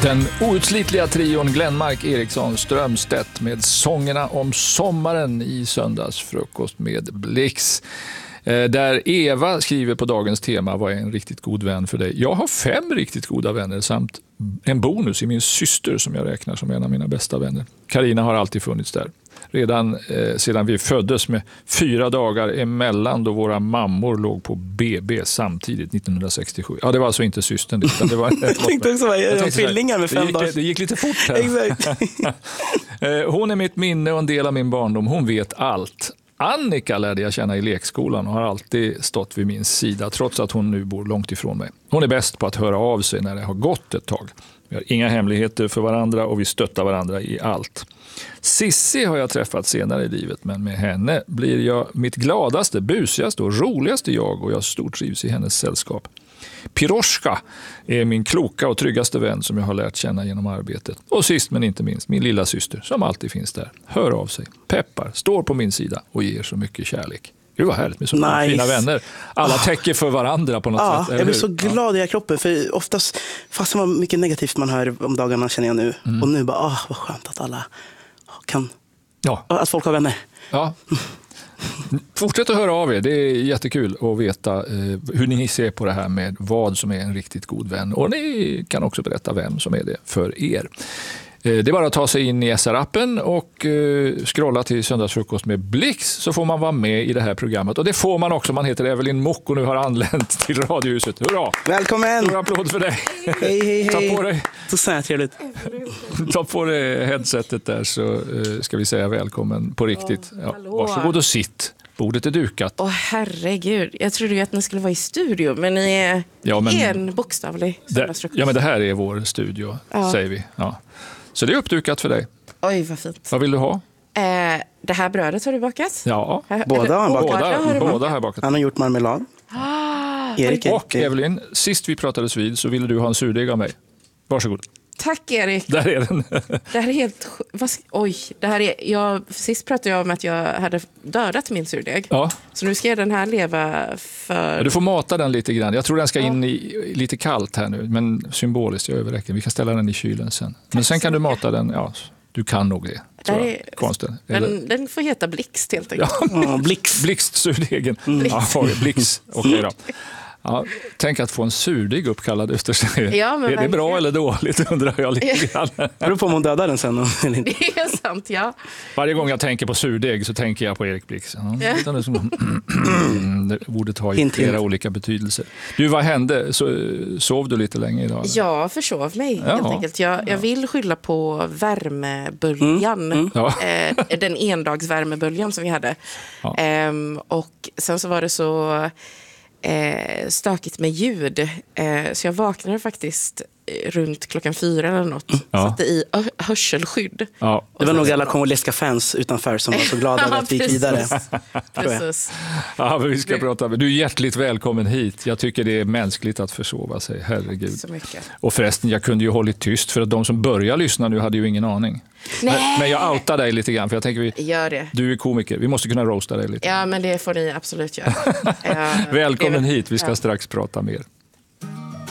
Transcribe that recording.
Den outslitliga trion Glenmark, Eriksson, Strömstedt med sångerna om sommaren i söndagsfrukost med Blix. Där Eva skriver på dagens tema: vad är en riktigt god vän för dig? Jag har 5 riktigt goda vänner samt en bonus i min syster som jag räknar som en av mina bästa vänner. Carina har alltid funnits där. Redan sedan vi föddes med 4 dagar emellan då våra mammor låg på BB samtidigt 1967. Ja, det var alltså inte systern. Utan det var jag tänkte också vara tvillingar med 5 dagar. Det gick lite fort här. Exakt. Hon är mitt minne och en del av min barndom. Hon vet allt. Annika lärde jag känna i lekskolan och har alltid stått vid min sida trots att hon nu bor långt ifrån mig. Hon är bäst på att höra av sig när det har gått ett tag. Vi har inga hemligheter för varandra och vi stöttar varandra i allt. Sissi har jag träffat senare i livet, men med henne blir jag mitt gladaste, busigaste och roligaste jag och jag stortrivs i hennes sällskap. Piroshka är min kloka och tryggaste vän som jag har lärt känna genom arbetet. Och sist men inte minst, min lilla syster som alltid finns där. Hör av sig, peppar, står på min sida och ger så mycket kärlek. Gud vad härligt med så många fina vänner. Alla täcker för varandra på något sätt. Jag blir så glad i hela kroppen. För oftast, fast det var mycket negativt man hör om dagarna känner jag nu. Och nu bara, vad skönt att alla kan, att folk har vänner. Ja. Fortsätt att höra av er, det är jättekul att veta hur ni ser på det här med vad som är en riktigt god vän. Och ni kan också berätta vem som är det för er. Det är bara att ta sig in i SR-appen och scrolla till söndagsfrukost med Blix så får man vara med i det här programmet. Och det får man också, man heter Evelyn Mock och nu har anlänt till Radiohuset. Hurra! Välkommen! Stor applåd för dig. Hej. Ta på dig. Så trevligt. Ta på dig headsetet där så ska vi säga välkommen på riktigt. Varsågod och sitt. Bordet är dukat. Herregud, jag trodde ju att ni skulle vara i studio, men ni är en bokstavlig söndagsfrukost. Ja, men det här är vår studio, säger vi. Ja. Så det är uppdukat för dig. Oj, vad fint. Vad vill du ha? Det här brödet har du bakat? Ja. Båda har bakat. Han har gjort marmelad. Erik. Och Evelyn, sist vi pratades vid så ville du ha en surdeg av mig. Varsågod. Tack Erik. Där är den. Det här är helt... Sist pratade jag om att jag hade dödat min surdeg. Ja. Så nu ska den här leva för... Du får mata den lite grann. Jag tror den ska in i lite kallt här nu. Men symboliskt, jag överräcker. Vi kan ställa den i kylen sen. Men sen kan du mata den, du kan nog det. Den får heta Blixt helt enkelt. Ja, Blixt surdegen. Blixt. Okej då. Ja, tänk att få en surdeg uppkallad efter sig. Är det bra eller dåligt undrar jag lite grann. Det beror på om hon dödar den sen. Eller inte. Det är sant, ja. Varje gång jag tänker på surdeg så tänker jag på Erik Blix. Det borde ta i flera olika betydelser. Du, vad hände? Sov du lite länge idag? Eller? Jag försov mig helt enkelt. Jag vill skylla på värmeböljan. Den endagsvärmeböljan som vi hade. Och sen så var det så... stökigt med ljud. Så jag vaknade faktiskt runt 4:00 eller något. Satte i hörselskydd. Ja. Det var nog alla kongolesiska fans utanför som var så glada över att vi gick vidare. Precis. Ja, men vi ska prata med. Du är hjärtligt välkommen hit. Jag tycker det är mänskligt att försova sig. Herregud. Så mycket. Och förresten, jag kunde ju hållit tyst för att de som börjar lyssna nu hade ju ingen aning. Men jag outar dig lite grann för jag tänker Gör det. Du är komiker. Vi måste kunna roasta dig lite. Ja, men det får ni absolut göra. Välkommen hit. Vi ska strax prata mer.